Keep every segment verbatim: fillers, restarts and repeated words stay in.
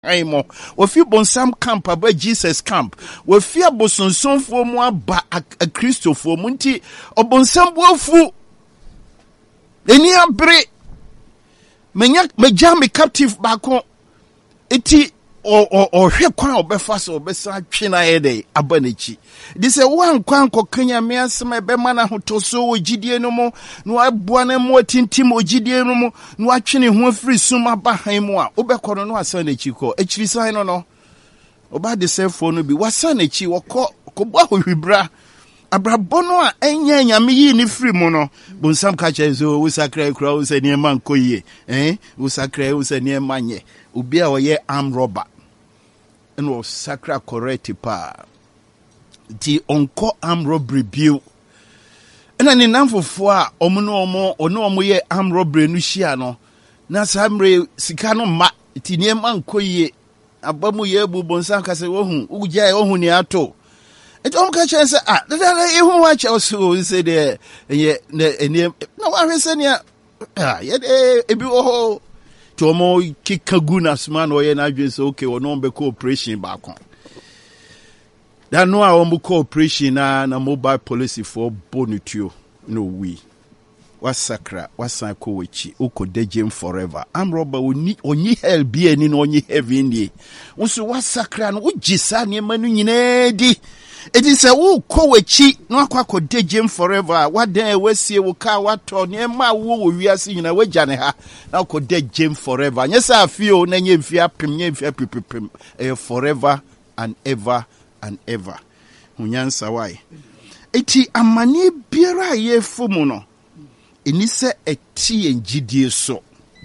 Aimo, wofi bonsam camp aba Jesus camp, wofi abosonsonfo mu aba a Christofo mu nti obonsam bofu eni abre menya meja me captive bako eti o o o hwe kwan obefa so obesa twe na yede aba nachi di se wan kwan kokanya me asema ebe mana hotoso ogidie no mo no aboa na mo tintim ogidie no mo no atwene ho afiri suma ba han mu a obekoro no asa nachi ko echiri san no no oba de sefo no bi wasa nachi wokọ kobo ahwibra abrabo no a enya nyame yi ni firi mu no bonsam ka che so wo sakra kura wo se ne man koyie eh wo sakra wo se ne man ye obi a oye arm robber no sakra correct pa di onko arm robbery bill ena ni namfofo a omo no omo ono omo ye arm robbery no hia no na samre sika no ma ti ne man koyie abamu ye bu bonsam ka se wo hu ugya wo hu ni ato it all catch and say, ah, who watch also say there, yeah, no, I say, ah, yet a bit oh, to a more kikagunas man or an address, okay, or no cooperation back on. There no our cooperation and a mobile policy for bonitio, no, we. What sacra, what psycho which oko dejem forever. I'm robber only only hell be any no only heavy in the. Also, what sacra and what jisani manu yinedi. It is a woo kowechi, no quaco dejem forever. What day we see will car what on your ma woo we are seeing a way janeha. Now could dejem forever. Yes, I feel nenye via pim pim forever and ever and ever. Hunyansa why? Eti amani bira ye fumuno. Inise eti enjidie so.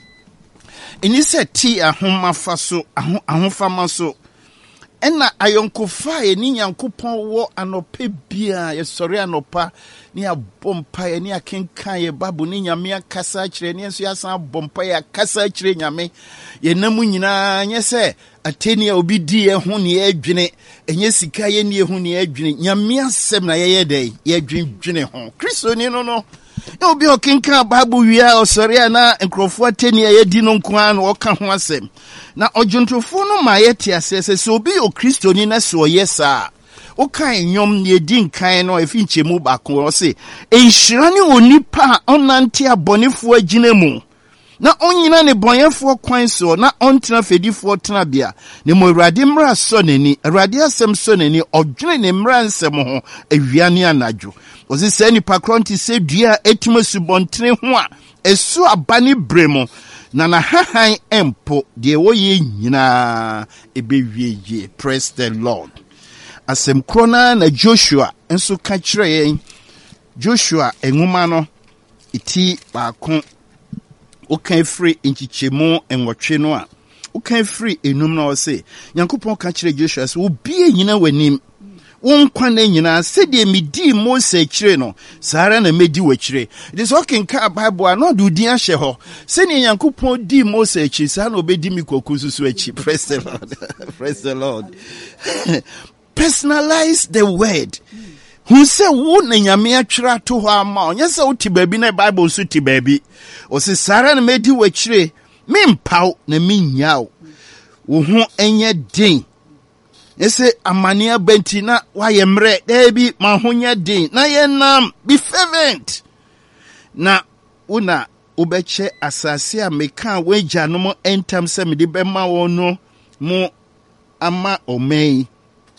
Inise eti ahoma fa so, ahofama so. Ena ayonkofa ye ni Nyankopon wo anope bia ye sori anopa ni abompa ye ni akenkan ye babu ni nyame akasa kire ni enso yasan abompa ye akasa kire nyame ye namu nyina nye se ateni obi di ye ho ne adwene enye sika ye ne ho ne adwene nyame asem na ye ye dai ye adwendwene ho Kristo ni no no e obi okenkan babu wia osori ana nkrofo ateni ye di no nkoan no oka ho asem na ojuntofo no ma ye ti asese so obi o Kristo ni na so yesa o kan nyom ne di nkan no efi nchemu ba ko o se enhyira ne onipa onante abonefo agina mu na onyina ne bonyefo kwan so na ontena fedifo tena bia ne mo Awurade mra so nani Awurade asem so nani odwene ne mra nsem ho awiane anadwo o se se nipa kronti se dua etuma subontere ho a esu abane bremo na na hahan empo de wo ye nyina ebewieye. Praise the Lord. Asem krona na Joshua enso ka kire yen Joshua enwuma no iti baako o kan free nchichemu enwotwe no a o kan free enum na o se Nyankopon ka kire Joshua se obi enyina wanim wonkwa na nyina se de medi Mose kire no sara na medi wakire. It is walking ka Bible no do din ahye ho se ne Nyankopon di Mose kire sa na obedi mi kokusu so achi. Praise the Lord. Praise the Lord. Personalize the word. Who say wo na nyame atwira to ho ama onye se uti baby na Bible so ti baby o se sara na medi wakire me mpaw na me nyaw wo ho enye din. Ese amania bentina wa yemre debi mahonya din na yenam be fervent na una ubeche asase a meka weja no mo entam se me de bema wono mo ama omei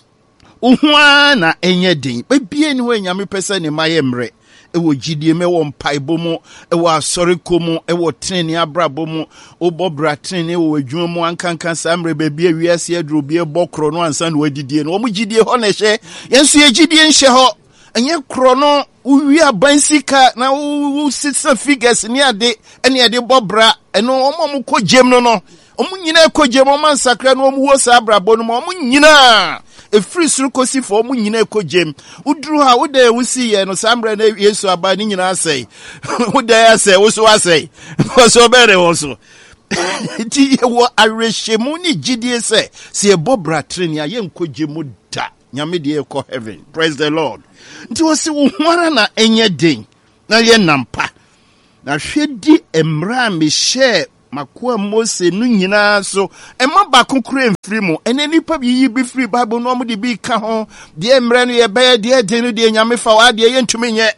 uhwa na enye din bebie ni ho nyame pese ne mayemre ewo gidie me wo mpaibo mu ewo asore komu ewo trene abrabo mu obobra trene wo adwuma mu ankankan samre bebie wiase aduro bie bokro no ansan no adidie no wo gidie ho na hye yenso ye gidie nhye ho enye kro no uwi abansika na wo sisa figures ni ade ene ade bobra eno omo mu kojem no no omo nyina kojem o man sakra no omo wo sa abrabo no omo nyina e free suru kosi for mu nyina ekojem uduru ha wo da wusi ye no sambre na Yesu aba ni nyina asai wo da asai wo so asai wo so bere wo so ti wo arehemu ni gidie se se bobra treni aye nkojemu da nyame de ekọ heaven. Praise the Lord. Nti wo se wo hwara na enye den na ye nampa na hwedi emra me share makoa Mose no nyina so ema ba kokore mfiri mu ene nipa bi yi bi free Bible no mo de bi ka ho de mre no ye be de de no de nyame fa wa de ye ntumi nye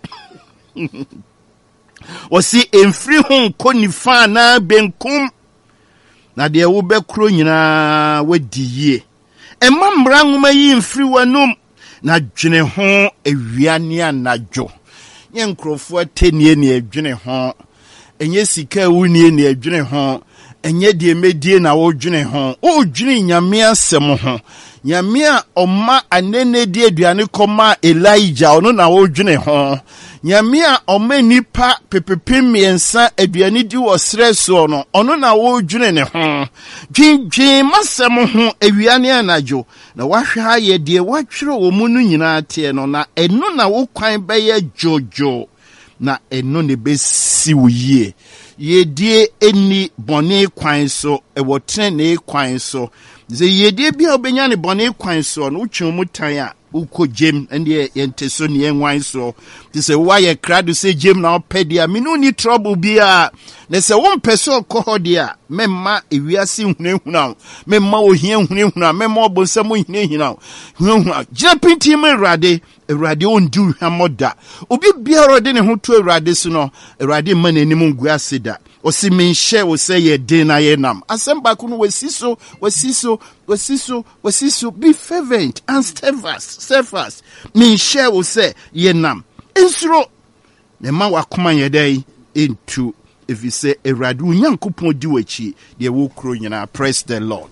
osi emfiri ho ko nifa na benkum na de wo be kro nyina wadi yie ema mra nwoma yi mfiri wanum na dwene ho ewiane anadwo nye nkrofo atenie ne adwene ho enye sika wunie ne adwene ho enye de medie na wo dwene ho o dwene nyame asem ho nyame a oma anene de aduane koma Elijah ono na wo dwene ho nyame a oma nipa pepepem miensa aduane di wo sreso no ono na wo dwene ne ho dwindwin masem ho awiane anadwo na wahwa ye de watwere wo mu no nyina te no na eno na wo kwan be ye jojo na eno ne besi wo yie yedie eni bone kwan so e wo trene kwan so ze yedie bia obenya ne bone kwan so no utwe mu tan a uko jem ende yente so ne enwan so ti se wa ye krado se jem na opedia me no ni trouble bia na se won peso ko dia memma ewiase hunehuna memma ohia hunehuna memma obonsam hunehina hunehuna japinti me rade Erade ondu hamoda obi biara de ne ho to erade so no erade ma nanim ngu aseda osi menhye wo se ye den na ye nam asemba ku no wasiso wasiso wasiso wasiso be fervent and steadfast steadfast menhye wo se ye nam ensuro ne ma wakoma ye dai into if you say erade unyankopon di wachi de wo kro nyina. Praise the Lord.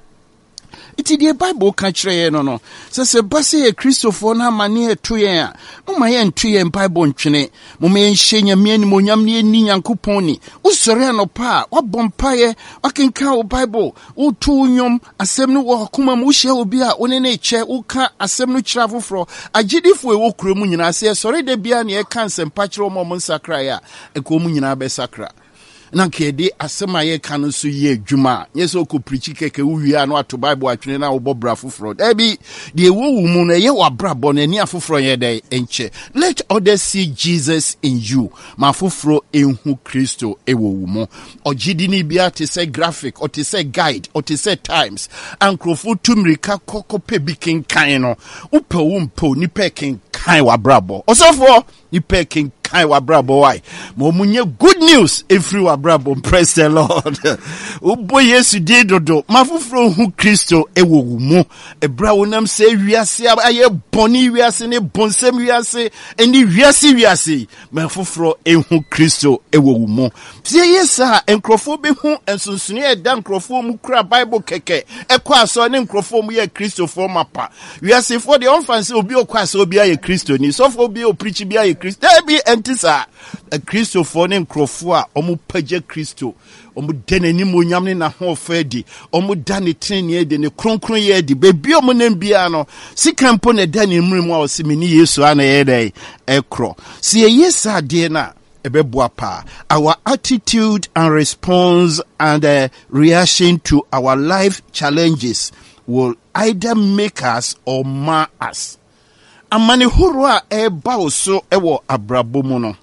Iti the Bible ka kire no no se se base ye Christopher na mane eto yen a mo ma ye nto yen Bible ntwene mo me nhye nyame ani mo nyam ne ni Nyankopon ni usori anopa wabompa ye wakenka wo Bible wo to nyom asem no wo kuma mo hye obi a one ne che wo ka asem no kira foforo agidifo e wo kuro mu nyina se sori de bia ne e kan sem pa kire mo mo nsakra ya e ko mu nyina be sakra na kede asema ye kan so ye adwuma yeso ko preach keke wuya no ato Bible atwene na wo bobra foforo ebi de wo wu mu na ye wabra bo na ni afoforo ye dey enche. Let others see Jesus in you ma foforo enhu Kristo ewo wu mu ogidi ni bia te say graphic or te say guide or te say times ankrofo tumrika kokope bikin kan no upe wo mpo ni pekin kan wabrabo osofo ni pekin kai wa brabo why mo munye good news every wa brabo. Praise the Lord. Ubo Yesu di dodo mafufro hu Kristo ewo mu ebra wonam se wiase aye boni wiase ne bonsem wiase eni wiase wiase mafufro ehu Kristo ewo mu tie yesa enkrofo be hu ensunsune e da enkrofo mu kura Bible keke ekwa so ne enkrofo mu ye Kristo for mapa wiase for the onfanse obi okwa so obi aye Kristo ni so for obi o preach bi aye Kristo be entisa a Kristo for ne enkrofo a omu page Kristo omu denani mo nyamne na ho fedi omu dane trenie de ne kronkron ye di bebi omu nembia no sikampo ne dane mrimu a osimini Yesu ana ye dai ekro si yesa de na ebeboa pa. Our attitude and response and uh, reaction to our life challenges will either make us or mar us. Amani huru a eba oso ewo abrabo mu no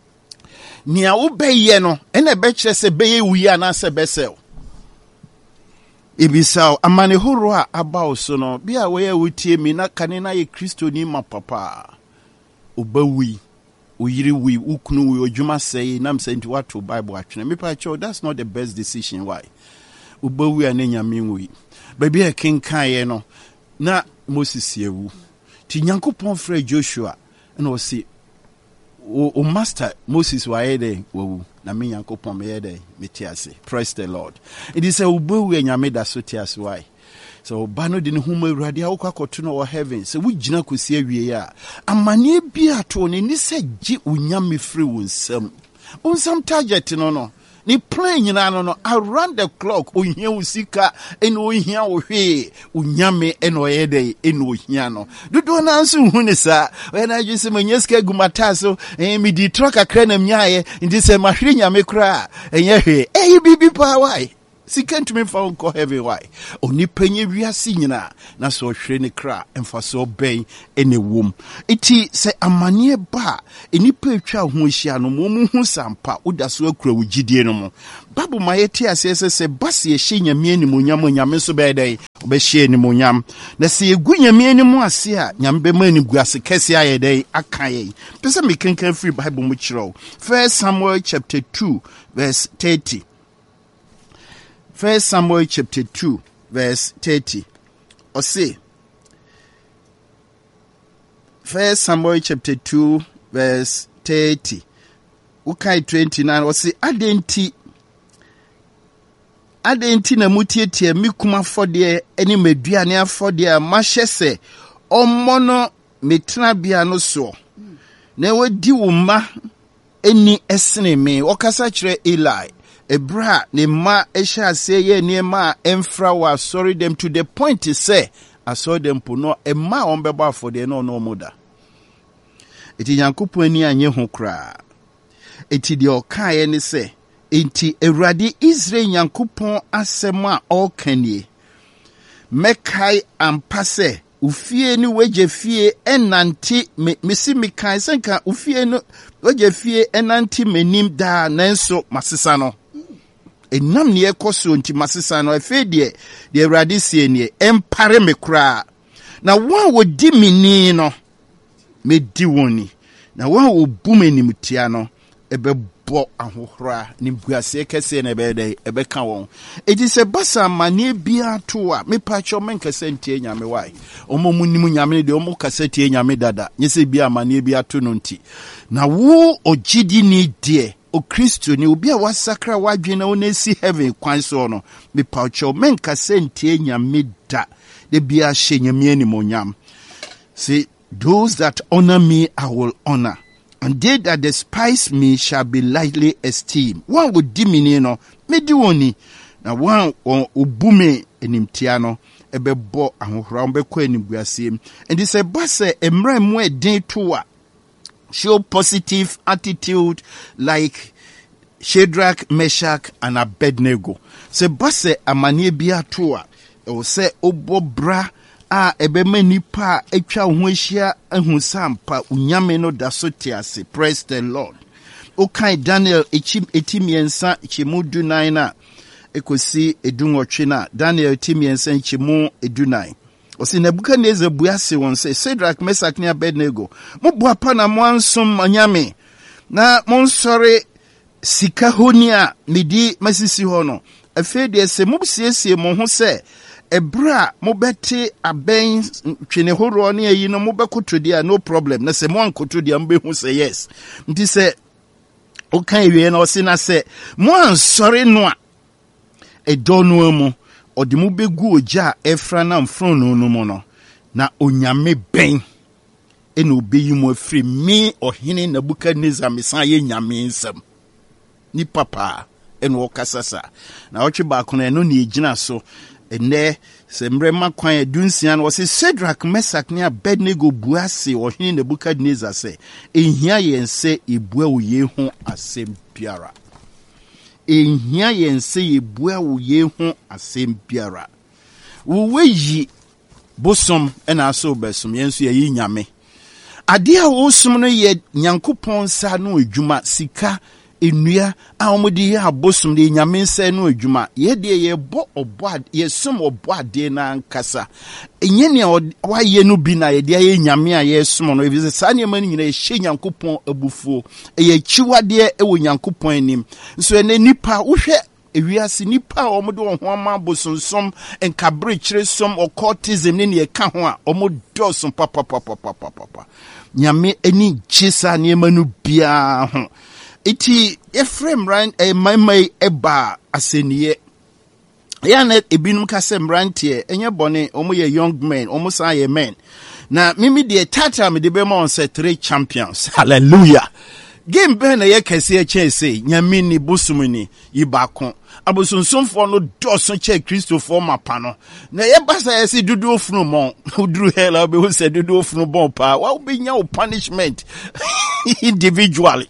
nia wo beye no ene be kire se beye wuya na se besel ibisao amani huru a aba oso no bia we ya wutie mi na kane na ye Kristo ni ma papa obawi uyiri wi ukunu wi odwuma sei na mse nti wato Bible atwene me pa cho that's not the best decision. Why obawi anenya minwi baby e kenkan ye no na Moses yewu ti Nyankopon frɛ Joshua na o si o, o master Moses wa yede wo na me Nyankopon me yede metiase. Praise the Lord. It is a ubu nyame da so tiase. Why so bano de ne huma urade a wokakoto no heaven se wugina kosi awie ya amane bia to ne ni se gi unyame free wonsam onsam target no no ni plan nyina no no around the clock ohia usika eno ohia ohwe unyame eno yede eno ohia no dodo na nso hu ne sa we na jise manyeska gumata so eh mi di truck akra na myaye ndi se mahwe nyame kra enye hwe eh bibi pa why Sika ntumi fa nko heaven why onipa nye wiase nyina na so hwere ne kra emfa so ben ene wom iti se amane ba enipa etwa ho hia no mo mu hu sampa oda so akura wugidie no mo babu mayeti asese se base ye hye nyame animonyam nyame so be dai obe hye animonyam na se egu nyame animu ase a nyame be mani guase kese aye dai aka ye pese me kenkan free bible mu kiro First Samuel chapter two verse thirty. First Samuel chapter two, verse thirty. Or say, First Samuel chapter two, verse thirty. Ukai twenty-nine. Or say, Adenti, Adenti na mutiete mikuma fodie eni meduane afodie mashese omono metra bia no so. Na wadi wo ma eni esene me. Okasa kire Eli. Ebra ne ma esha say ye niema emfra wa sorry them to the point to say I saw them puno e ma ombeba for the no no moda. Iti Nyankopon ani anye ho kra. Iti de okaye ne say enti Ewrade Israel Nyankopon asema okanie. Mekai ampase ufie ni weje fie enanti me misi mekai senka ufie no weje fie enanti menim da nanso masesa no. Enam ne ekoso nti masesa no afi de de Ewrade sie ne empare me kra na wan wodi mini no me di woni na wan obu manim tia no ebebo ahohora ni buase kese na ebe de ebe ka won edi se basa mane bia to a me pacho men kese ntie nyame wai omo munim nyame de omo kase tie nyame dada nyese bia mane bia to no nti na wo ogidi ni de o Kristo ni obi a wasakra wadwena onesi heaven kwan so no me pacho men kase ntie nyame da de bia hye nyame ani monyam. See, those that honor me I will honor, and they that despise me shall be lightly esteemed. One would dimini no me di woni na one obume enimtia no ebebo ahohora ombekọ enimguasem. And this a base emra mu eden to a show positive attitude like Shadrach, Meshach, and Abednego. Se base amanie bia to a o se obobra a ebema nipa etwa ho ahia ahu sampa unyame no da so tiase. Praise the Lord. Okay, Daniel echim etimiensa chimu dunai na ekosi edunwotwe na Daniel etimiensa chimu edunai. Osi Nebukadnezar buase won se Shadrach, Meshach ne Abednego mo boapa na mo ansom anyame na mo nsore sika honia medi masisi ho no afi de se mo siesie mo ho se ebra mo bete aben twene horo ne ayi no mo bekoto dia no problem na se mo ankoto dia mbe hu se yes nti se okan ewie na osi na se mo ansore no a edonu mu odimu begu oja efra na mfrono no mo no na onyame ben ena obeyimu afri me ohene Nebukadnezar mesan ye nyame nsam ni papa ena okasasa na otwe ba kono eno ne egina so ene sembre makwan edunsia no se Shadrach, Meshach ne Abednego buase ohene Nebukadnezar se ehia yense ebua oye ho asem biara ehia yense ebua oye ho asem biara wo weyi bosom ena aso besom yenso ye nyame ade a wo som no ye Nyankopon sa no adwuma sika enua a omodi ya bosom de nyame nsa no adwuma ye de ye bo obo ye som obo ade na nkasa enye ne wa ye no bi na ye de ye nyame a ye som no ebi sa ne mani nyina ye hye Nyankopon abufuo ye chiwade e wo Nyankopon anim so ene nipa wo hwe ewiase nipa a omode wo ho ama bosonsom enkabre kire som occultism ne ne ka ho a omodo som papa papa papa papa nyame eni chisa ne manu bia ho iti Ephraim ran e maimai eba aseniye yana ebinum kasem rantie enye bone omo ye young men omo sa ye men na mimi de tata me de be mo se three champions. Hallelujah. Game ben ye kese chese nyame ni bosumuni yibako abosonsomfo no doso che Christopher mapano na ye basa ye se dudu ofunu mo uduru hela be se dudu ofunu bon pa wa be nya punishment individually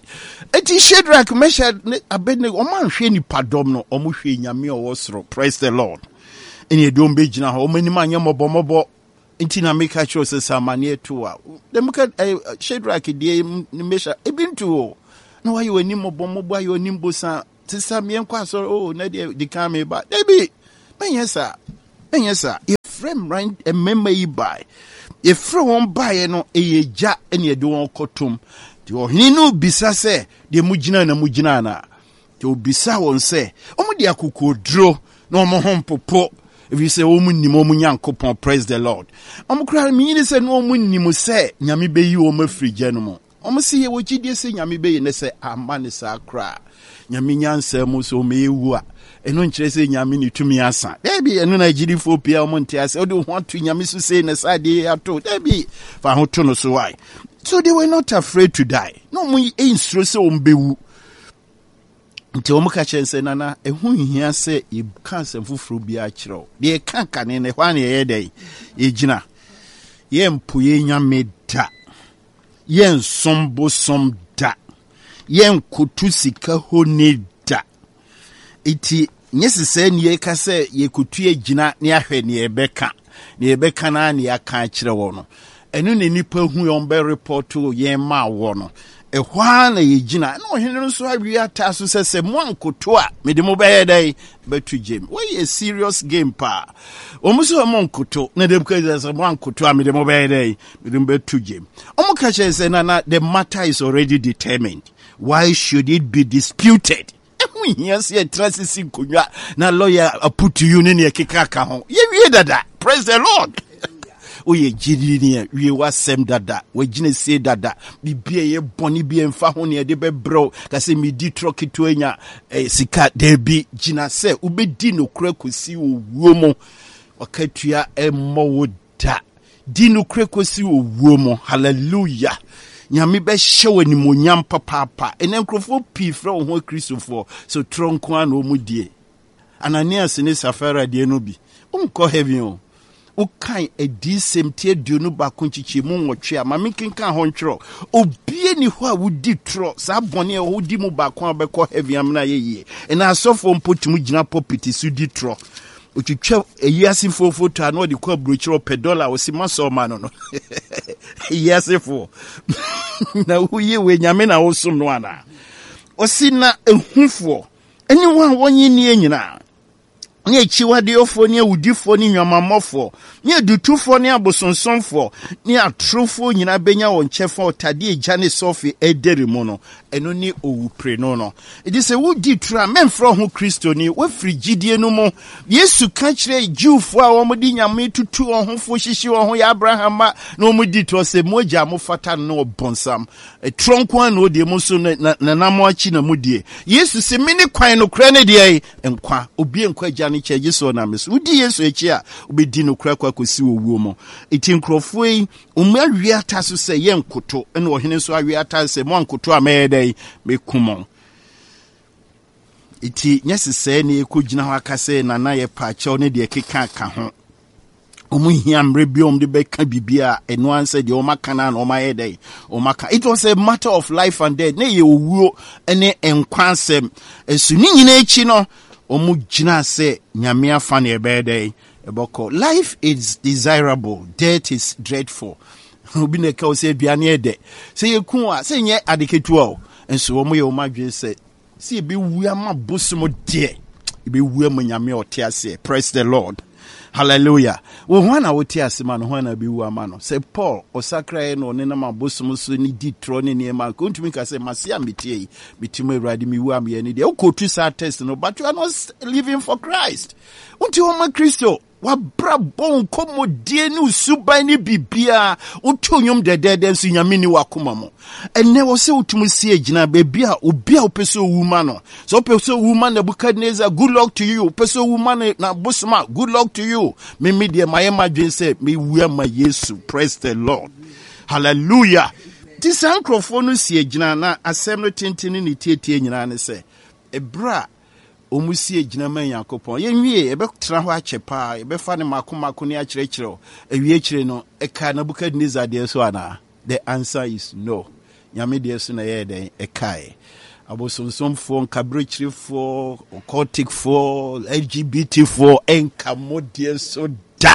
Eti Shadrach, Meshach, Abednego, Oman hwe nipa dom no, omo hwe nyame owo soro. Praise the Lord. Eni edom be gina ho, omo ni ma nya mobo mobo. Inti na make sure say samane to a. Dem ka Shadrach die ni Meshach ebintu o. No why you ani mobo mobo ayo ni mbosa. Sister me enkwa so oh na de de kan me ba. Debi. Ben yesa. Ben yesa. Your friend right a member yi buy. If friend won buy no eyeja ene de won kotom. Ti ohini no bisa se de mugina na mugina na. Ti obisa won se omo de akokodro na omo hompopo. If you say omo nimo omo nyankopon, praise the Lord. Omo kra mi ni se no omo nimo se nyame be yi omo frigye no mo. Omo se ye wogidie se nyame be yi ne se amane sa kra. Nyame nyansa mu so me ewu a eno nkire se nyame ni tumi asa. Debi eno na gidifo pia omo ntia se odi ho to nyame so se ne sa de ato. Debi fa ho to no so why. So they were not afraid to die. No mo insuro se ombewu. Nti omo ka chense nana ehu hia se e cancer fufuru bia kire. De kanka ne ne hwan ye dey. E gina. Ye mpoye nyame da. Ye nsombo som da. Yen kutu sika hone da. Iti nyesi se ni ye ka se ye kutu ye gina ne ahwe ne ebeka. Ne ebeka na ne aka akire wo no. Enu ne nipa hu yon be report to yen ma wo no. E hwa na ye gina no hene no so awi ata so se se mo ankoto a me de mo be yedai betu game. We a serious game pa. Omo so mo ankoto na dem ka se mo ankoto a me de mo be yedai me de betu game. Omo ka che se na na the matter is already determined. Why should it be disputed? Yes, yeah, trust na lawyer put to you in your kikaka home. Ye dada. Praise the Lord. Oh, ye jidini, we was sem dada. We jine say dada. Bi be ye boni bi emfa ho ne de be bro. Ka se mi di troki to enya eh, sika debi jina se ube di no kura kosi owuo mo. Wakatua emmo wo da. Di no kura kosi owuo mo. Hallelujah. Nyame be hyew animonyam papa ene nkrofo pi fra wo ho Kristofo so tronko an o mudie Ananias ne Safira de no bi umko heaven o ukan edi semtie duonu ba konchichi mu nwotwe a mame kenkan ho ntwero obie ni ho a wudi tro sa bone e ho di mu ba kon abekọ heaven amna yeye ena asofo mpotimu gina popiti su di tro Uchitwa eyasi fo foto ano di kwa brochiro per dollar osima so ma no no eyasi fo na uye we nyame na osum no ana osina ehufo anyone wonyi ni enyina nye chiwade ofo ne udifo ni nwamamofo nye dutufo ne abosonsonfo ne atrofo nyina benya won chefo otade eja ne sofi edere mu no eno ni owupre no no edi se wudi tra memfro ho Kristo ni we frigidie no mu Yesu ka kire Jewfo a womdi nyame tutu ohofo hihyi wo ho ya Abraham na womdi to se moja mo fata no bonsam e tronko an odi mu so na namo achi na mudie Yesu se mini kwan no kra ne de enkwa obi enkwa gya ne che Yesu na meso udi Yesu echi a obedi no kra kwa kosi owuo mo eti nkrofo yi umma wiata so se ye nkoto ene ohene so awiata se mo nkoto amede me kumon iti nyese se ne ekogina ho akase na na ye pa che ne de keka ka ho omu hia mre biom de beka bibia eno anse de o maka na na o ma yedai o maka it was a matter of life and death ne ye owuo ene enkwansem esu ni nyina echi no omu gina se nyame afa na ebedai eboko life is desirable, death is dreadful. Obi ne ka o se aduane ede se ye ku a se nye adeketu o enso omu ye o madwe se se be wu ama bosom de be wu am nyame ote ase. Praise the Lord. Hallelujah. Wo ho na wote ase ma no ho na be wu ama no se Paul osakra no ne na ma bosom so ni di tro ne ne ma ko ntumi ka se masia metie bitimo awrade mi wu am ye ne de o ko tu sa test no but you are not living for Christ. Unti o ma Kristo wa bra bon komo die ni usuban ni bibia utonyom dedede nso nyame ni wakoma mo enne wo se utumu sie agina bebia obi a opeso wuma no so opeso wuma na Nebukadnezar, good luck to you. Opeso wuma na Bosma, good luck to you. Me me de my imagine say me wu ma Yesu. Praise the Lord. Hallelujah. This microphone no sie agina na asem no tentini ni tietie nyina ne se ebra omusie gina man yakopon ye nwie ebe tra ho achepa ebe fa ne makomako ne akyerechero ewie kire no eka Nebukadnezar de so ana. The answer is no. nyame de so na ye den e kai abosonsomfo nkabrechirifo occulticfo L G B T fo enkamodie so da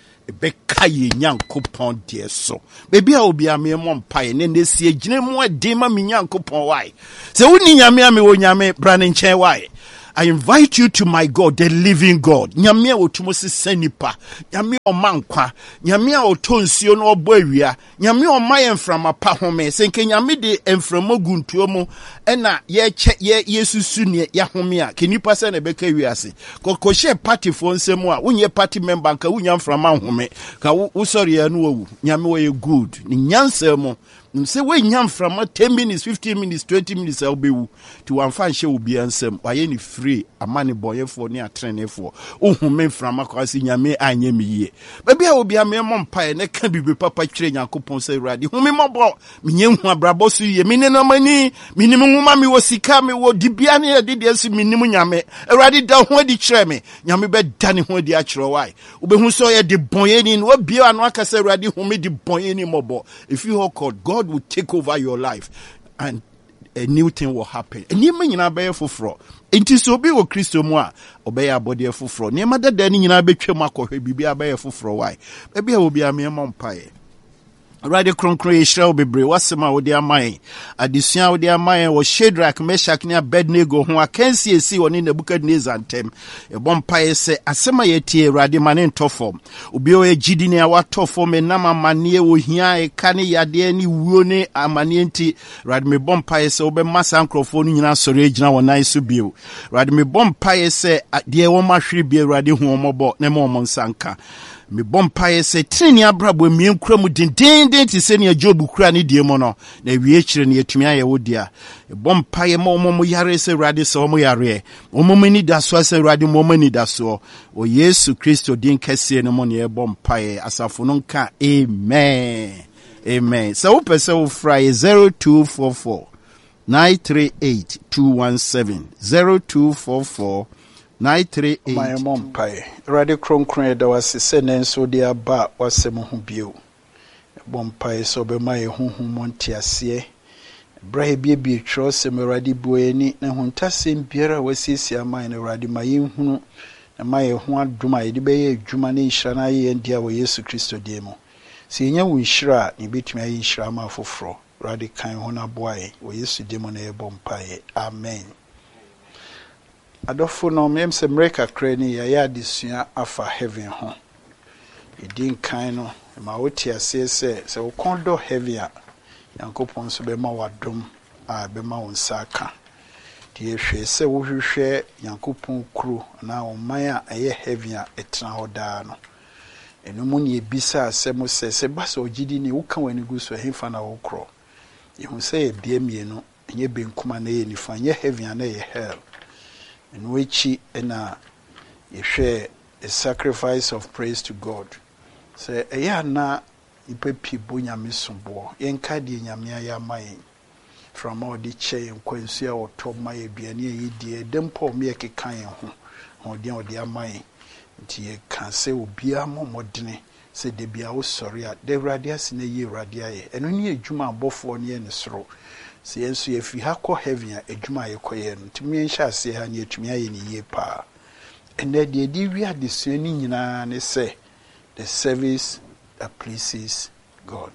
beka ye nyankopon de so bebi a obi ame mo mpae ne ne sie gine mu ade ma me nyankopon why se woni nyame ame wo nyame bra ne nchen why I invite you to my God, the living God. Nyame a otumo se sanipa, nyame o mankwa, nyame a otonsuo no obo awia, nyame o mayen from apa home, se nke nyame de emframo guntuo mu ena ye che ye yesusu ne ya home a kenipa se na beka wiase. Ko she party fo nsemu a wonye party member nka wonya mframa home, ka wo sorry ya no wu. Nyame wo ye good. Ni nyansa mu say we nyam from ten minutes, fifteen minutes, twenty minutes I'll be to one fan show be ansem why any free a money boy for near train for oh me from across in yame anye me ye baby I will be a mere mom pie and can be papa train and coupon say ready whom me more me yen brabo su ye mini no money minimum mammy was sika me wo dibiani did yes minimum yame already down when the tray me yame bed danny when the actual why ube who saw ye the boy in what beer and waka say ready who made the boy anymore if you hold God God will take over your life and a new thing will happen. And you mean you be for fraud. It is so be with Christo moi, obey our body for fraud. Near mother then you know be chemako, be a bear for fraud. Why? Maybe I will be a mere mumpire. Radio Croncray shall be brave. What's the matter with their mind? Addition with their mind was Shadrach, Meshach, near Abednego, who I can see a see one in the book of Nezantem. A bumpire say, Asema yeti, Radiman in Toform. Ubio a Gidinia, what Toform, and Nama Mania, wo here, a canny yadeni, wone, a manienti, Radme bumpire say, Obe Mass Ancrophone in our sorage now, nice to be. Radme bumpire say, dear woman should be a radio home about Nemo Monsanka. Me bompaye se tini abrabo mi nkura mu din din din ti se ne Job kura ne die mo no na wie kire ne yetumi aye wodia e bompaye mo mo mo yare se rade se mo yare o mo mani da so se rade mo mani da so o Yesu Kristo din kase ne mo ne e bompaye asafo no nka amen amen so wo pese wo fry zero two four four nine three eight two one seven zero two four four nine three eight my mom pie radio kronkron da wase senen so dia ba wase mo hu bio bom pie so be mai huhu monti ase brahe bie bie tro se me radio boeni na huntasem biara wasisi amai na radio mai hunu na mai hu aduma ye de be ye adwuma ne nhira na ye ndia wo Yesu Kristo die mo se nya wo nhira ne betumi ayi nhira ma foforo radio kan ho na boae wo Yesu die mo na ye bom pie amen. Adofo no mem se mreka krani ya ya disua afa heaven ho edin kan no ma woti ase se se wo kondo heaven a yankopon so be ma wadom a be ma won saka die hwe se wo hwehwe yankopon kru na wo man a eye heaven a etna hoda no enu mu ne ebisa se mo se se ba so gidi ni wo kan wani gu so hemfa na wo kro yehu se e bia mienu enye benkuma na ye nifa nye heaven na ye hell. In which na you share a sacrifice of praise to God. Say, "Eya na ipe pibo nyame sombo. Yenka di nyame ya mai from all the chain kwensu ya oto mai aduane yi die dempo me keka yen ho. Odi odi amai nti ye kan se obi amomodene se de bia wo sori a de radia se na yi radia ye. Eno ni adwuma abofo ne ne soro. Se yensu ye fi ha kɔ heaven a adwuma ye kɔye no tumi nhya ase ha ne atumi aye ne yie pa ene de di wi adesua ni nyina ne se the service that pleases God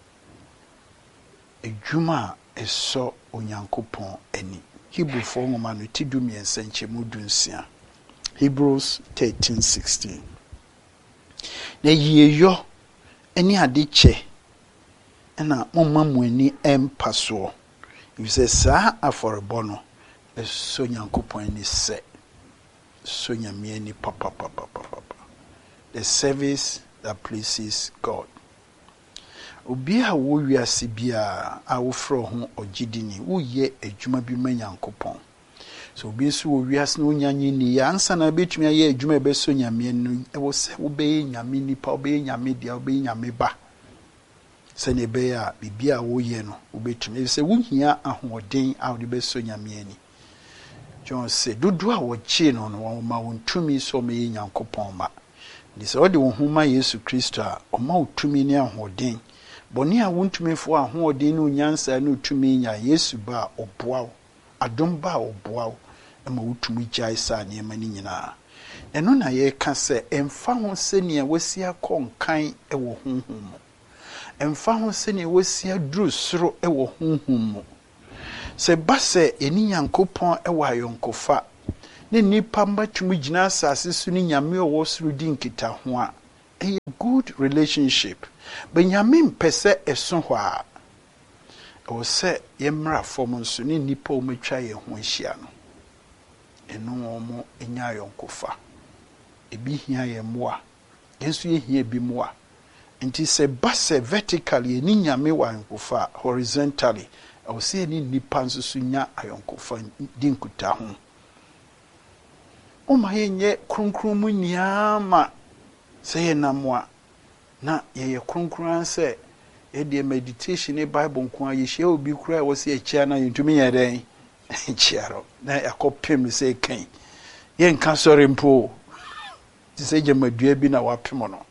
adwuma eso onyankopɔn ani Hebrew fo ngoma no tidu miensa nchemu dunsia Hebrews thirteen sixteen na yiyo eni ade che ena momma mu ani empaso you say sa aforebono eso nyankopon ni se so nyame ni papa papa papa the service that pleases God obi a wo wiase bia a wo fro ho ogidini wo ye adwuma bi ma nyankopon so obi so wo wiase no nyanyi ni ya ansa na betumi aye adwuma be so nyame no e wo se wo be nyame ni pa wo be nyame dia wo be nyame ba sene be ya bibia wo ye no obetumi se wo hia ahoden a wo be so nyame ani John say dudu a wo chi no no wo ma wontumi so me nyankopon ma di se odi wo huma Yesu Kristo a o ma wotumi ni ahoden boni a wontumi fo ahoɔden no nyansa no tumi nya Yesu ba oboawo adom ba oboawo ma wotumi gyae sa nneɛma ni nyinaa ɛno na yɛka sɛ ɛmfa ho sɛnea wasi akɔ nkan ɛwɔ honhom mu ɛmfa ho sɛnea wasi aduru soro ɛwɔ honhom mu sɛ ba sɛ ɛni Nyankopɔn ɛwɔ ayɔnkofa ne nipa mbatumi gyina asase so ne nyame ɔwɔ soro di nkitaho a ɛyɛ good relationship Benyame mpɛ sɛ ɛso hɔ a ɛwɔ sɛ yɛmmra fam nso ne nipa o metwa yɛn ho ahyia no ɛno wɔn enya ayɔnkofa ebi hia yɛn moa yɛnso yɛhia bi moa nti sɛ ba sɛ vertically ni nyame wɔ ayɔnkofa horizontally ɛwɔ sɛ ni nipa nso so nya ayɔnkofa di nkitaho Oma yenye kronkron mu nyama sɛ yɛ namoa na yɛyɛ kronkron sɛ yɛde meditation ne Bible nko a yɛhyia obi kura wɔ sɛ yɛkyia na yɛntumi yɛ dɛn kyiaro na yakɔpem sɛ kan yɛnka sɔre mpo ti sɛ gyamadua bi na wapem no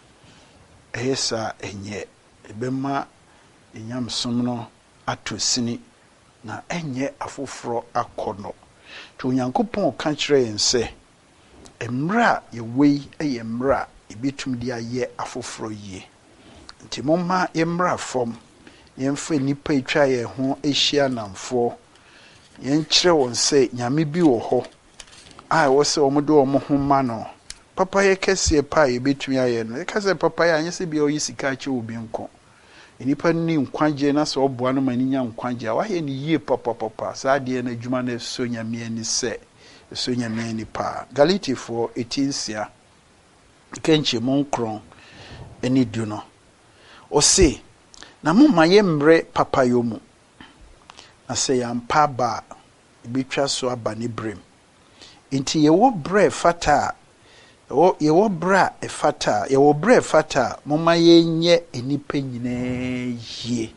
ɛyɛ saa ɛnyɛ ɛbɛma enyamsom no atosini na ɛnyɛ afoforo akɔnɔ to Onyankopɔn ka kyerɛ yɛn sɛ emra yɛwei ɛyɛ emra ebitum di ayɛ afoforo yie nti momma yɛmmra fam yɛmfa nipa etwa yɛn ho ahyia namfo yɛnkyerɛ wɔn sɛ nyame bi wɔ hɔ a ɛwɔ sɛ wɔn de wɔn ho ma no papa yɛ kɛseɛ pa yɛbɛtumi ayɛ no yɛka sɛ papa yɛ anyɛ sɛ bia ɔyɛ sika akyɛ obi nko nipa ni nkwagye na sɛ ɔboa no ma ni nya nkwagye a wayɛ ne yie papa papa saa deɛ na adwuma no so nyame ani sɛ so nyame ani pa Galatifoɔ etinsia kenche monkron eni du no ose na moma yembre papa yomu na se yampa ba ebetwa so aba ne brem nti yewo bre fata yewo yewo bra e fata yewo bre fata moma yenye enipa nyina yie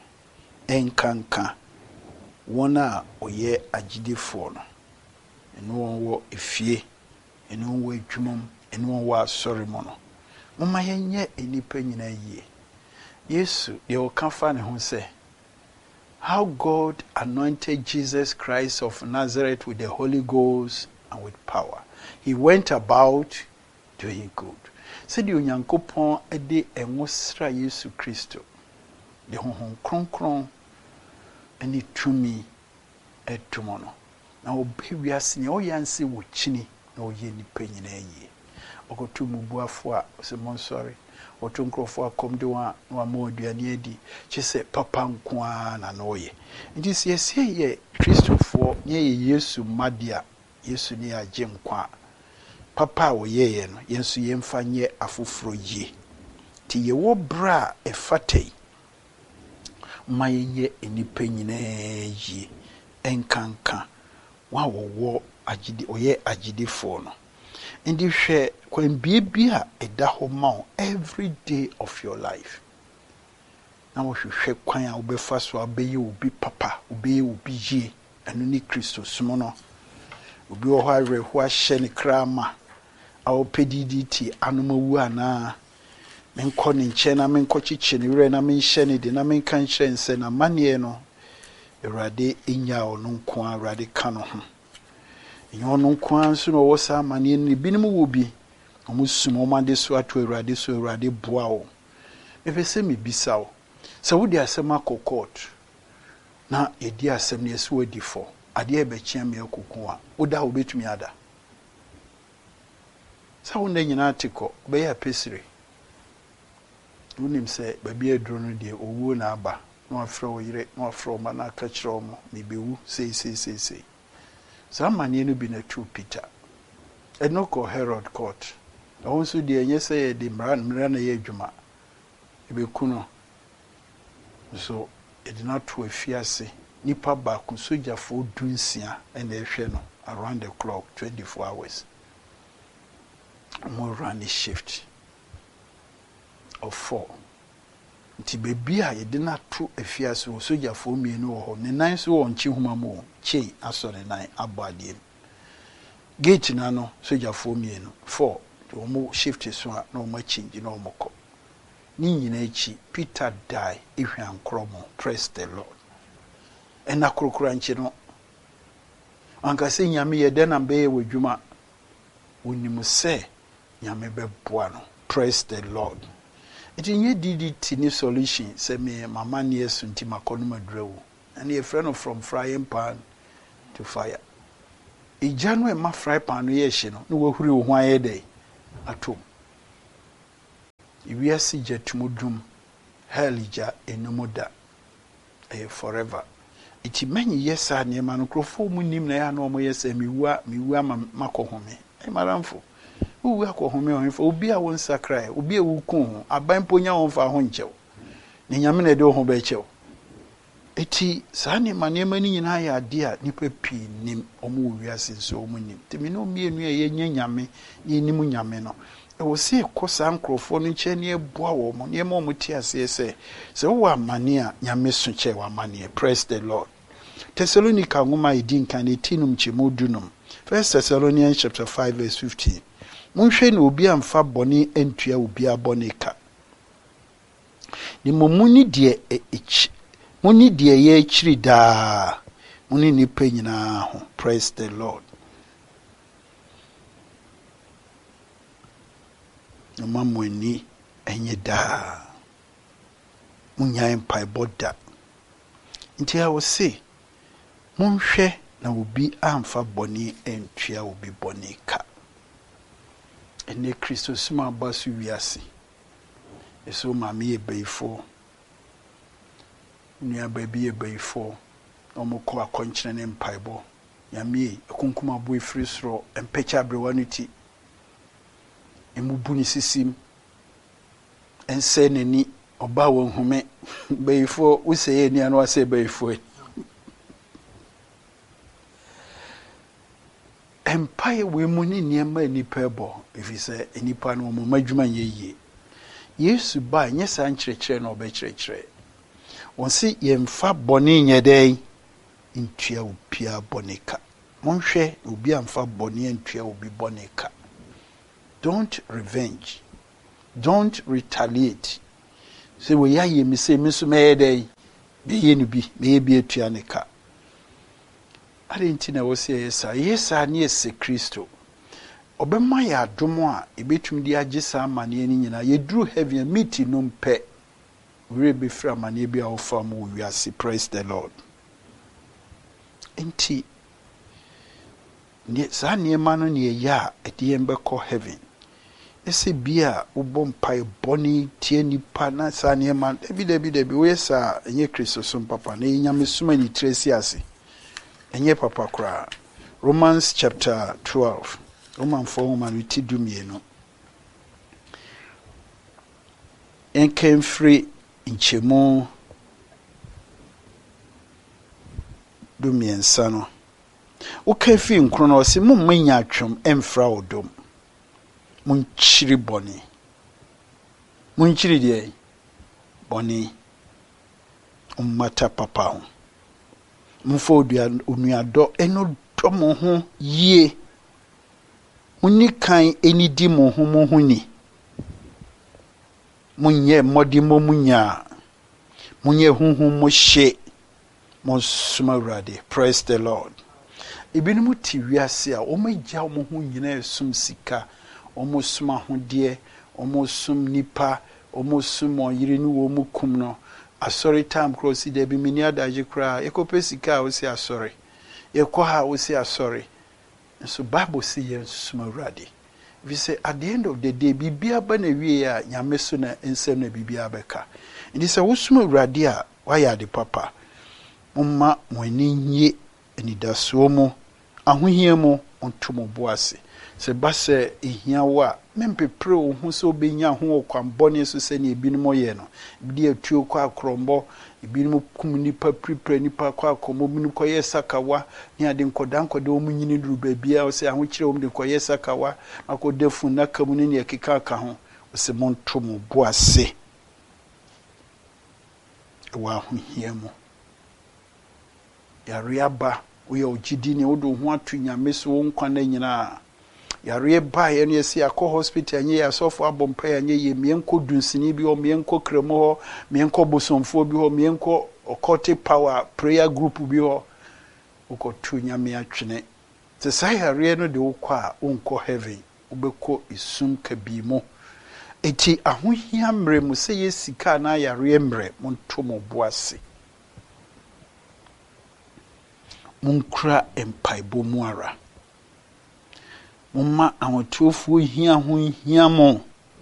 enkanka wona oye agidefo no eno wo efie eno wo adwumam eno wo asori mo no moma yenye enipa nyina yie Yesu de o kan fa ne ho se how God anointed Jesus Christ of Nazareth with the Holy Ghost and with power. He went about doing good. Said the Onyankopon ede enwosra Yesu Kristo. De honhom kronkron ani tumi etumo no. Na obe wiase ne oyanse wo chini na oye nipa nyina yie. Okotu mubuafo a se mon sorry. Otu nkrofo akom de wa wa moduane adi kyese papa nko a na no ye nti se yesi ye Kristofo ye Yesu madia Yesu ni agye nkwa papa wo ye ye no yensu yemfa nye afoforo ye ti ye wo bra efatei ma ye enipa nyina ye enkanka wa wo wo agide oye agidefo no ndi hwe kwan biebia eda ho ma every day of your life na wo hwe kwan a obefa so abeyi obi papa obeyi obi ye anu ni Kristo sumo no obi wo ha re ho ahye ne krama a opediditi anomawu ana menko ne nche na menko chiche ne were na menhye ne de na menka nhyɛ nse na mane no Awurade enya ono nko a Awurade ka no ho Yono nkwan so no wosa mane ne binim wo bi omusum omade so ato Awurade so Awurade boa wo efese me bisa wo se wo di asem akokot na edi asem ne eso adi fo ade e be chia me akokon a wo da wo betumi ada sa wo na nyina atiko be ya pesire wonim se ba bi aduro no de owu na aba no afro wo yire no afro ma na aka kire omo me bewu sei sei sei sei Zamani no bi na two Peter. Eno ko Herod court. Ahonso de enye se ye de mran mran na ye adwuma. Ebe kuno. So e did not to afiase. Nipa ba ku sojafo dunsia e na ehwe no around the clock twenty-four hours. Mo run a shift of four. Nti bebi a ye de na to afiase wo sojafo mienu wo ho. Ne nan so wo nchi huma mo. Chei asore nine abadiem gate na no sojafo mienu four to mo shift so na mo change na mo ko ni nyina echi Peter die ehwe ankromo. Praise the Lord. Ena krokora nchi no anka se nyame ye de na be wadwuma wonimu se nyame beboa no. Praise the Lord. It nye D D T ni solution se me mama ne esunti makono madrewu and a friend from frying pan to fire. E January ma fry pan no ye hye no no wahuri wo ho aye dey atom. Iwi asi jatumudum helija enumoda e forever. Iti manyi yesa ne ma no krofo mu nim na ya na omo yesa miwua miwua makohome. E maramfo. Uwu akohome onfo obi a won sakrai obi a wukun ho abanpo nya won fa ho nchew. Ne nyame na de ho ba chew. Eti saa ne ma ne ma ni nyina ya ade a nipa pi nim omo wiase so omo nim. Temi no mienu e ye nya nyame ne nim nyame no. E wo se kosa nkrofo no nche ne eboa wo mo ne ma omo ti ase se se wo amane a nyame so che wo amane. Praise the Lord. Thessalonica ngoma edin kan etinum chemodunum. First Thessalonians chapter five verse fifteen. Munhwe na obi amfa bone entua obi abone ka. Ni momuni de echi. Muni de ye echi da. Muni ni pe nyina ho. Praise the Lord. No mamweni enye da. Munya empai boda. Nti I will say munhwe na obi amfa bone entua obi bone ka. Ene Kristo sima basu wiase. Eso mami ebeifo. Nua baby ebeifo. Omo ko akonkyene ne mpaibo. Nyame akunkuma bo efiri soro empecha abrewa no ti. Emubu ni sisim. Ense nani oba won hume beifo useye ni anu ase beifo. Empire we muni niema nipa ebo efise enipa no mo madwuma yeye Yesu ba nye sa nkyerɛkyerɛ na ɔbɛkyerɛkyerɛ wonsi yemfa bɔne nyɛdɛn ntua opia bɔneka monhwɛ obi amfa bɔne ntua obi bɔneka. Don't revenge, don't retaliate. Se we ya ye mi se mi so mɛdɛn be ye no bi me ye bi atua ne ka. Adentina wo se yesa yesa ne ese Kristo obema ya adomo a ebetum di age sa amane ni nyina yeduru heaven meeting no mpe we be fra amane bia wo fa mo wiase. Praise the Lord. Enti ne sa ne ma no ne ya ede embekọ heaven ese bia ubom pai boni tie nipa na sa ne ma ebi debi debi we sa enye Kristo so papa na nyame suma ni tresi ase enye papa kra. Romans chapter twelve. Roman four man we ti dumienu. Enken free inchemu dumiensa no. O kan fi nkro no se mum manya atwom emfra odom. Munchiri boni. Munchiri de boni ummata papa ho. Mfo onuado eno domo ho yie. Muni kan eni di mo ho mo ho ni. Munye modi mo munya. Munye hunhu mo hye. Mo suma urade. Praise the Lord. Ibinimu ti wiase a o magya mo ho nyina esum sika, o mo suma ho de, o mo sum nipa, o mo sum oyire ni wo mu kum no. Asori time cross de bi mini adaje kra ekope sika o si asori ekọ ha o si asori. So Bible say yen suma urade. We say at the end of the day bibia ba na wie a nyame so na ensem na bibia beka. Ndi say wo suma urade a waya de papa mumma mwani nye enidaso mo ahohia mo ontomo boase. Se ba se ehia wa mempepre wo hu so benya ho okwambone so se na ebinimo ye no bi atuo kwa akrombo ebinimo kum nipa prepare nipa kwa akomo binu koye sakawa ni ade nkoda nkoda o munyini duru babia o se ahokyere o de koye sakawa akodefu na kamu ni ekeka aka ho o se montomo boase wa ahohia mo ya riaba uye ojidi ni odo ho atu nyame so nkwa na nyina yare ba ye no yesi akọ hospital nye asofo abompa ya nye ye mienko dunsini bi ho mienko kremo ho mienko bosomfo bi ho mienko occultic power prayer group bi ho ukotu nyame atwene te sai yare no de ukwa unko heaven ubeko isum kabimo eti ahohia mre mu se yesika na yare mre monto mo boase munkra empaibo mu ara mumma ahotuofuo hia ho hia mo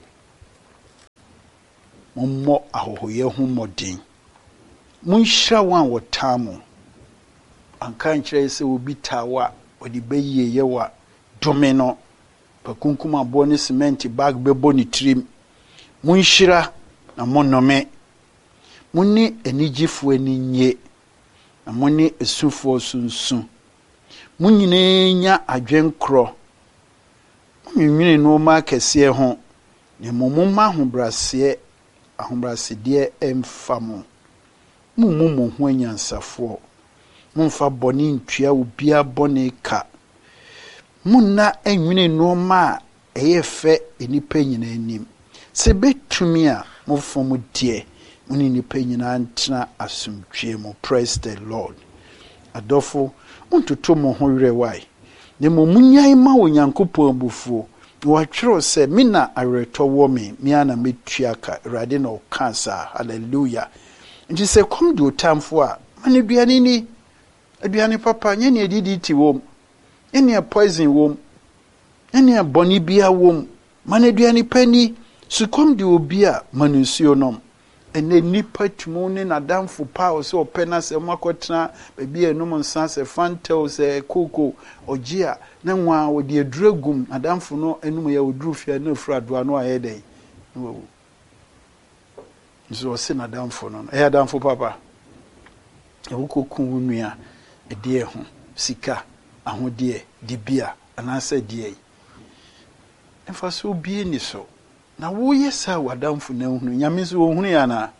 mummo ahohoye ho modin munhira wan wotamo anka nkyerɛ sɛ obi tawa odi beyiye yewa domino pakunkuma bo ne cement bag bebo ni trim munhira na monome munni enigifo aninye na munni esufo sunsun munyine nya adwenkro munwine no ma kese ho ne momoma ahobrase ahobrase de emfamo mumumu ho anyansafo mumfa boni ntua obia boni ka munna enwine no ma eyefe enipa nyina anim se betumi a mufom die muni nipa nyina antena asumtwe mu. Praise the Lord. Adofo untuto mo ho werewai ne mo munyan ma onyankopon bufuo wa twero se mina areto wo me mia na metuaka rade na okansa. Hallelujah. Nti se kom do tamfo a mane duane ni aduane papa nye ne edidi ti wom ene poison wom ene boni bia wom mane duane pani sukom de obi a manusuo nom ene nipa tumu ne nadamfo pa o se opena se makotena baabi enum nsa se fanta se koko ogia na nwa odi aduragum nadamfo no enum ya oduru fia na fura doa no ayedai wo nso se nadamfo no e adamfo papa e wokoku nua e de ho sika ahode dibia anase die emfa so bie ni so na wo yesa wadamfo na hunu nyame so hunu ya na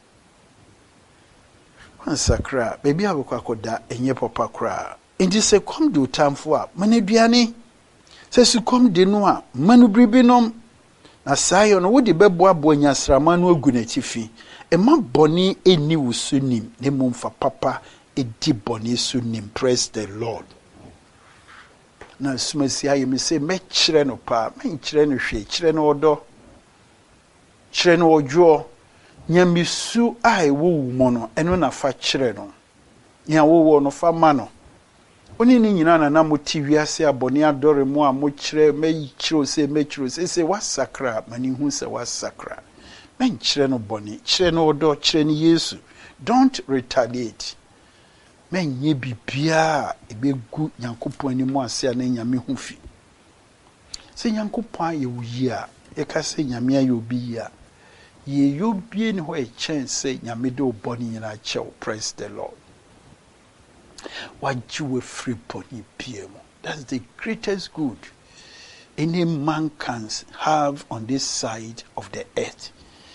ansakra baby abekwa akoda enye papa kra enti se kom do tamfo a maneduane se su kom de no a manubribinom na sayo no wo de beboabo anyasrama no agu na tifi e ma boni eni wusunim ne momfa papa edi boni sunim. Praise the Lord. Na sumasi aye me se me kire no pa me kire no hwe kire no odo kire no ojo nyamisu ai wo wo no eno na fa kire no nya wo wo no fa ma no oni ni nyina na na moti wiase aboni adore mu a mo kire me kire se me kire se se wasakra mani hu se wasakra me kire no boni kire no odo kire ni Yesu. Don't retaliate. Men nye bibia ebegu Nyankopon ni mu ase na nyame hu fi se Nyankopon ye wuyi a e ka se nyame aye obi ya ye yobie ni ho e chance nyame de oboni nyina chew. Praise the Lord. Waji we free poni piemo. That's the greatest good any man can have on this side of the earth.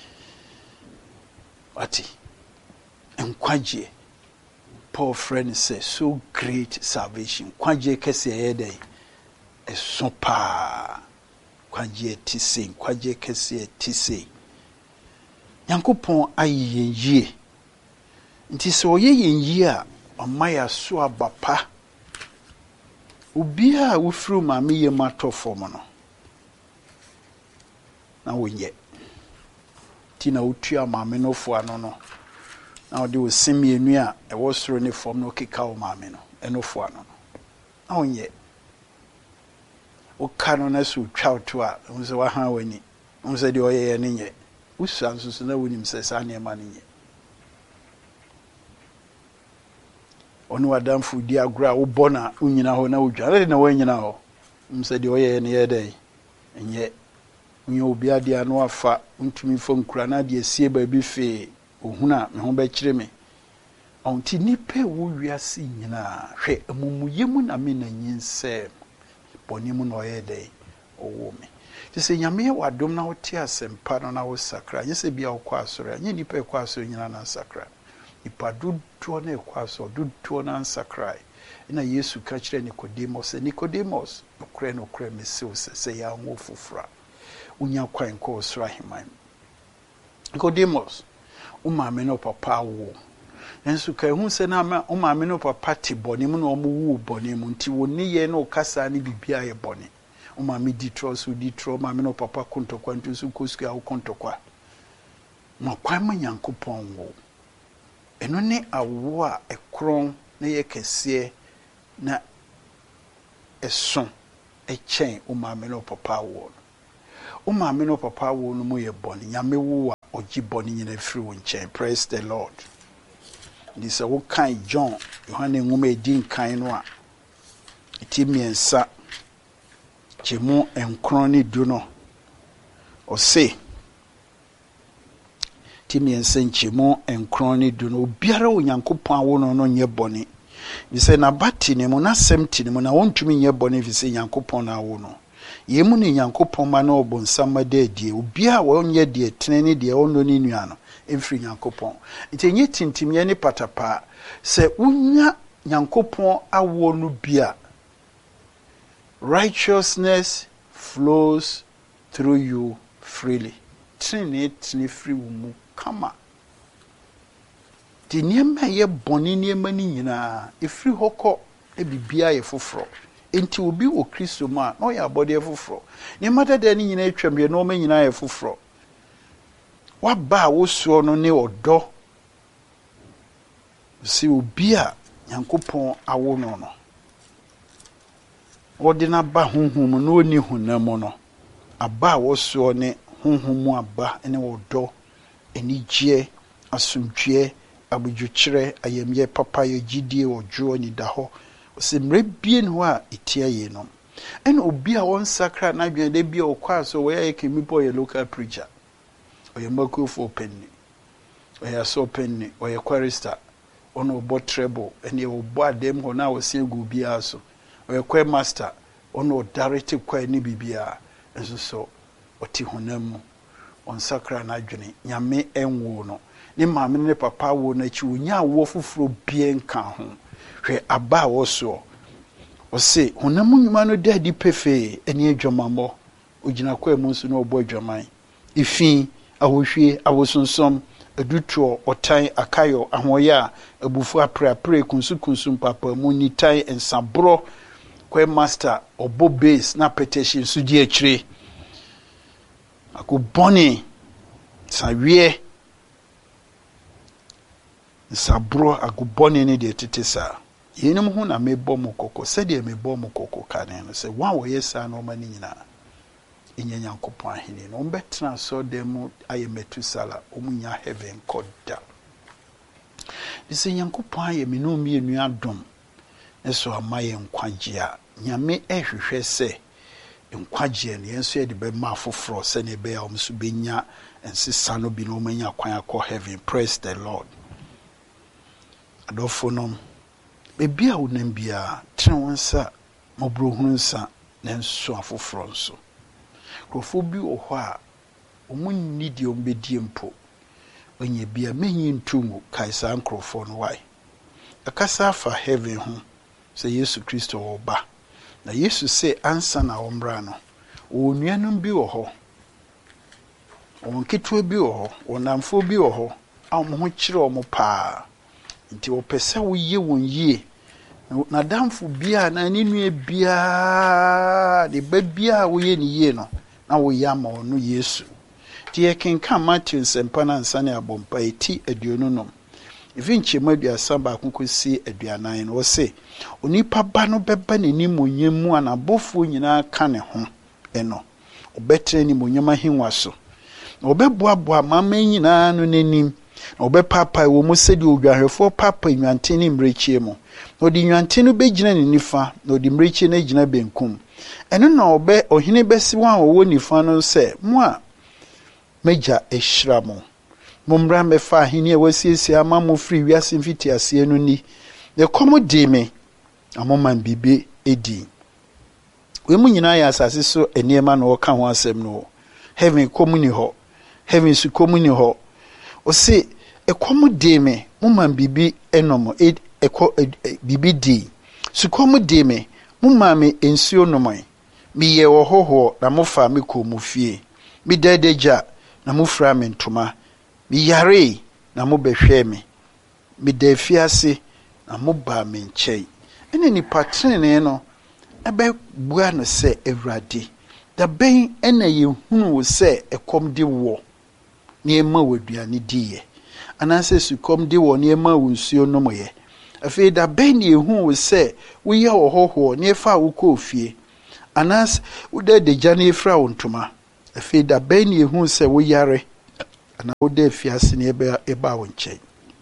Wati enkwaje Paul friend says so great salvation. Kwaje kese yede e sopa. Kwaje tise, kwaje kese tise. Nyankopon ayi yenjie. Nti se oye yenjie a omaya so abapa. Obi a wofru ma me ye matofo mo no. Na wonye. Ti na otua ma me no fo ano no. Now they will send me a new a was running from no kikao mamino, and no fuano. Oh, yet. O canoness who chow to her, was a wahawini, on said your air and yet. Who sounds no with him says, I near money yet. On what damn food dear grow bona, unina ho no jar, I didn't know when you know. Said your air any day. And yet, when you'll be a dear no fat, unto me from Cranadia, see baby fee. Ohuna me ho be kire me onti nipa wo wiase nyina hwe amumuyemu na me na nyinse bonimu no yede owo me tise nyame wadom na wote asempa no na wo sakra nyese bia wo kwa asore nya nipa kwa asore nyina na sakra nipa duduo na kwa asore duduo na sakra na Yesu ka kyerɛ Nicodemus Nicodemus okre no okre mesew sɛ sɛ ya ngo fofora unya kwan kɔ osra heman Nicodemus umame no papa wo enso ka hu sɛ na ma umame no papa te bɔne mu na ɔmo wu bɔne mu nti woni ye na okasa ne bibia ye bɔne umame di tro so di tro umame no papa kontokwa ntu so kosuka wo kontokwa ma kwan ma Nyankopɔn wo eno ne awo a ekron na ye kese na eson echen umame no papa wo umame no papa wo no mu ye bɔne nyame wo a ogi bɔne nyina firi wo nchen. Praise the Lord. This a wo kan John Yohane ngoma edi nkan no a eti miensa chemu enkron ne du no o se ti miensa chemu enkron ne du no obiara Onyankopɔn awo no no nye bɔne bi se na bati ne mu na semti ne mu na wontumi nye bɔne bi se Nyankopɔn na awo no yemu ne Nyankopɔn ma na obonsam ma da die obiara wonye die tene ne die ono ne nua no emfiri Nyankopɔn nti enye tintimye ne patapa se unya Nyankopɔn awo no bia righteousness flows through you freely. Trini tini free wumu kama. Di niema ye boni niema ni nyina efri hoko e bibia ye foforo. Enti obi wo Kristo ma no ya body ye foforo. Niema dede ni nyina etwam ye no ma nyina ye foforo. Wa ba wo so no ne odo. Si obi a Nyankopɔn awo no no. Odina ba honhom no ni honam no aba wo so ne honhom aba ene odo enigye asomdwe abudwukire ayemye papa ye gidie ojo ni da ho osemre bie no a etia ye no ene obi a won sakra na dwen de bie okwa so we ye kemipo ye local preacher oye makofo penny oye so penny oye chorister ono obo treble ene obo adem ho na wo se gu bia so oye kwa master ono directive kwa ni bibia enso so oti honam on sakra na adwene nyame enwo no ni maame ne papa wo na chi onya wo foforo bie nka ho hwe aba wo so o se honam nyuma no dadi pefe eni adwamambo ogina kwa mu nso no obo adwaman ifin ahohwie awosonsom adutuo otan akayo ahoya abufu aprapre kunsu kunsu papa mu nitan ensabro kwa master obo base na petition sudi akire akuboni sawie sabro akuboni ne de tetesa yenim hu na mebɔ mo kokko se de mebɔ mo kokko kane no se wan wo yesa no mani nyina enye Nyankopɔn ahene no mbetena so dem aye metusala omunya heaven koda dise Nyankopɔn aye menu mienu adom eso amaye nkwagye a nyame ehwehwɛ se nkwagye ne yenso ye de be ma foforo se ne be ya omso benya ensesa no bi no manya kwan akɔ heaven. Praise the Lord. Adofo nom bebi a wonam bia tene wonsa mobrohunu nsa na nso afoforo nso krofo bi wo hɔ a omunni di ombedi mpo onye bia menyi ntungu kaisa nkrofo no wai akasa fa heaven ho se Yesu Kristo wo ba na Yesu se ansa na ombra no onuanum bi wo ho onketo bi wo ho onamfo bi wo ho a mo ho kire o mo pa nti wo pese wo ye won yie na damfo bia na ni nua bia de ba bia wo ye ni yie no na wo ya ma ono Yesu ti ye kenka Matthew sempa na nsa ne abompa eti aduonu nom evinche maduasa ba konkosi aduanan no wo se onipa ba no beba nani monyam anabofo nyina ka ne ho eno obetre ni monyam ahenwa so na obeboaboa mama nyina no nanim na obepapa wo mu sedi odwahwefo papa nwanten ni mrechie mu na odi nwanten no begina ni nifa na odi mrechie na gina benkum eno na obe ohene besi wan wo nifa no se mo a meja ehira mo Mumra mefa ahini e wasiesie ama mo free wiase mfiti ase no ni ne komo di me amoma bibi edi we mu nyina ya asase so eniema na oka ho asem no heaven komu ni ho heaven su komu ni ho o se e komo di me mumma bibi enomo e ko bibi di Sukom di me, mumma me ensio nomoi. Mi ye wo hoho na mofa me ko mu fie. Mi dedeja na mufra me ntoma. Mi yare na mo behwe me. Mi de fiase na mo ba me nkyei. Ene ni patrene no ebe bua no se Awurade. Da ben ena ye hunu wo se ekom di wo. Ne ema waduane diye. Anase sukom di wo ne ema wo nsuo nomoye. Afei da ben ye hunu wo se wo ye wo hoho ne fa wo ko fie. Anas ude de jani efra wontoma afi da ben ye hu se wo yare ana ude fiase ne ebe eba wo nkyɛn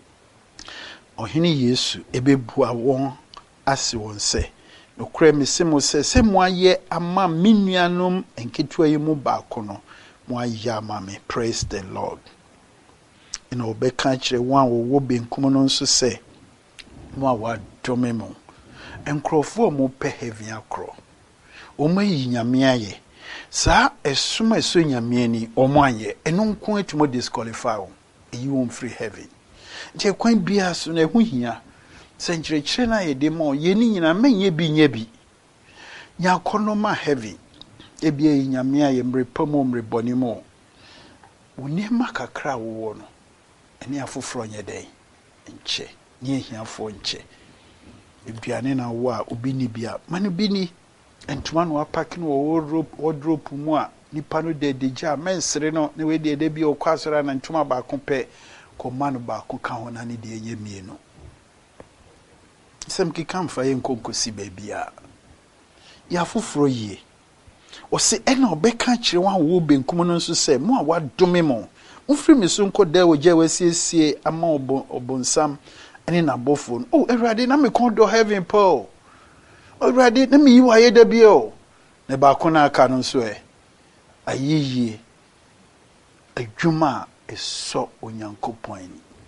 ɔhene Yesu ebebua won ase won se no kra me se mo se se mo aye ama menuanom enketua yi mu baako no mo aye ama me. Praise the Lord. ina obeka kyerɛ wan wo wo benkum no nso se mo a wadome mo enkrofo mo pe heaven akro Oma yi nyame aye saa esuma eso nyame ni omo anye eno nko etumo disqualify wo eyi won free heaven nti kwan bia so na ehu hia senkyerɛkyerɛ na ye de mo ye ni nyina menye bi nye bi nya konoma heaven ebia yi nyame aye mre pamo mre bonimo woni makakra wo no ene afoforo nye den nche ni ehiafo nche eduane na wo a obi ni bia mane bi ni entuma no apake no wardrobe wardrobe mu a nipa no de deja mensere no ne we de de bi okwasora na ntuma ba ko pe ko man ba ko ka ho na ne de enye mienu sem ki kan fa ye nkonkosi ba bia ya foforo yie o se ena obeka kire wan wo benkum no nso se mo a wadome mo mfiri mi so nko da wo je wasiesie ama obonsam ene na bofo no oh Awurade na me kon do heaven po Already, let me you are the bio. Ne bakona canon swe. A ye a juma is so on yanko point.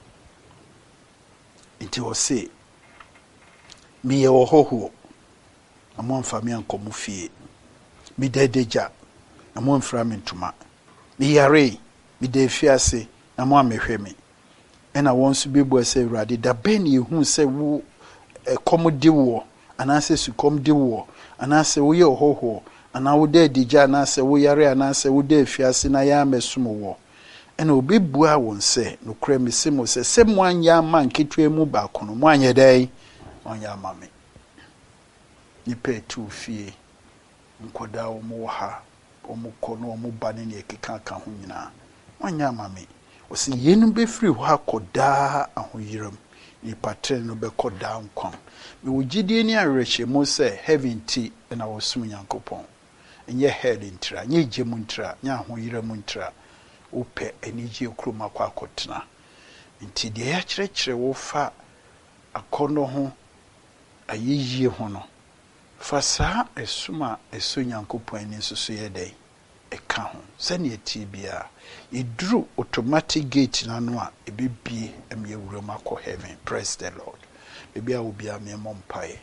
Until say, me a ho a mon family and comufie. Me de deja, a mon framin to ma. Me yare, me de fiase, a mon me hemi. And I want to be able to say, Raddy, da ben you who say, woo a commody war. Anase sukom di wo anase wo ye hoho ana wo de dija anase wo yare anase wo de fiase na ya mesumo wo ena obi bua won se no kra me se mo se se mo anya man ketwe mu ba kono mo anya dai anya ma me ni pe tu fie nkoda wo mo ha o mo kono o mo bane ne ekeka ka ho nyina anya ma me o se yenu be free ho akoda ahoyiram ni patre no be koda nkon me wugidie ni arehye mo se heaven ti na wo sum Nyankopon enye head ntra nye gemu ntra nya ahoyiram ntra ope enije kroma kwa akotena nti de ya kyerɛkyerɛ wo fa akono ho ayiyie ho no fa saa esuma eso Nyankopon ni susu ye dai eka ho sɛ ne eti bia iduru automatic gate na no a ebibie em ye wuram akɔ heaven. Praise the Lord. Bibia obi a me mompae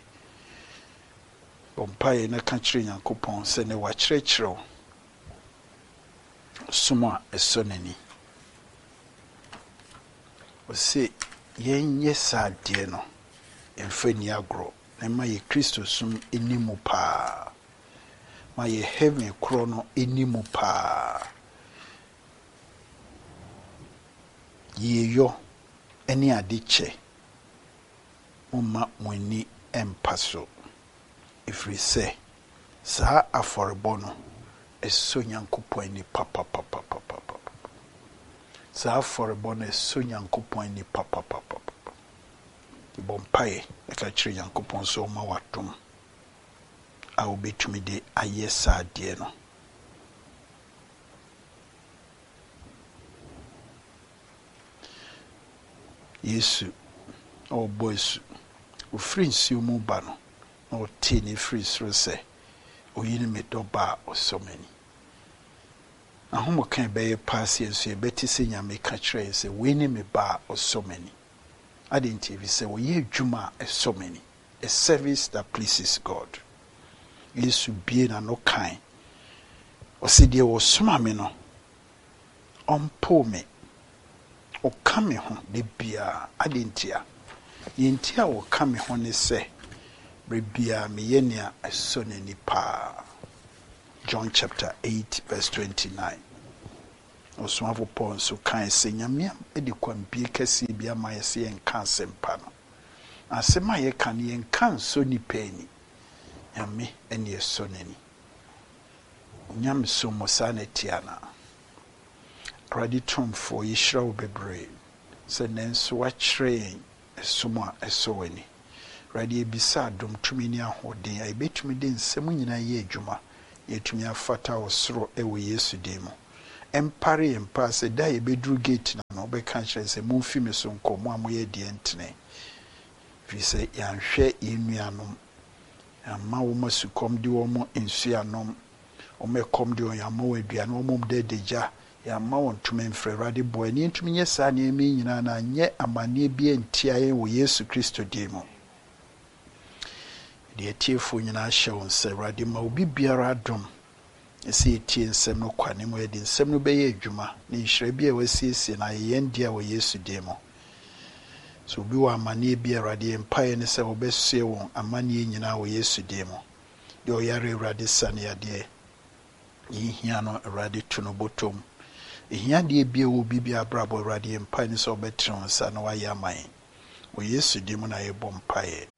bompae na ka kyerɛ Nyankopon sɛ ne wa kyerɛkyerɛ suma eso nani o se yenye saade no emfani agro na ma ye Kristo sum enimu pa ma ye heaven kro no enimu pa ye yo eni ade che umma muni empaso ifri se sa aforebo no eso Nyankopon ni papa papa papa sa aforebo no eso Nyankopon ni papa papa bompae e ka kyerɛ Nyankopon so ma watom a obetumi de ayesa de no Yesu o boys o free mu ba no o ti ni free so se o yini me do ba o so many ahomo kan be ye pass yenso e beti se nyame ka kyerɛ se we ni me ba o so many adenti vi se wo ye dwuma e so many a service that pleases God. Yesu bie na no kan o se de wo soma me no ompo me o kame ho de bia adentia yentia wo kame ho ne se Rebia miyenia esoneni pa. John chapter eight verse twenty-nine. Oswafo Paul so kan se nyame edi kwambie kase bia ma yese yenka asempa no. Asema ye kan yenka so nipa ni. Nyame eni esoneni. Nyame so mosane tiana. Radi trumfo yishra wo bebre. Se nenso wa kyerɛ esomo a ɛsɔ w'ani. Radi ebisa dom tumi ni ahoden a ebetumi de nsɛm nyina yɛ adwuma yɛtumi afata osoro ɛwɔ Yesu din mu. Empare empa se da yɛbɛduru gate na no bɛka kyerɛ sɛ momfi me so nkɔmɔ a moyɛ deɛ ntene. Fi sɛ yɛanhwɛ yɛnuanom amma wo masukom de wo mo nsuanom wo mekom de wo yamma wo aduane wo mom de degya yamma wo ntumi mfrɛ Awurade boy ne ntumi nyɛ saa ne emi nyina na nyɛ amane bia ntia yɛn wɔ Yesu Kristo din mu. De tiefo nyina hyɛ wo sɛ Awurade ma obi biara adom ese tie nsɛm no kwane mu yɛde nsɛm no bɛyɛ adwuma ne nhyira bi a wasiesie na yɛn dia wɔ Yesu din mu. So obi wɔ amane bi Awurade mpae ne sɛ wɔbɛsue wɔn amane nyina wɔ Yesu din mu. De ɔyare Awurade sane yade yihia no Awurade to no bottom. Ehia de bi wɔ bi bi abrabɔ Awurade mpae ne sɛ wɔbɛtene wɔn sa na wayɛ aman wɔ Yesu din mu na yɛbɔ mpae.